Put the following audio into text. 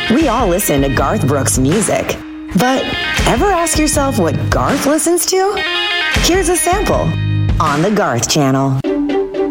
We all listen to Garth Brooks music. But ever ask yourself what Garth listens to? Here's a sample on the Garth Channel.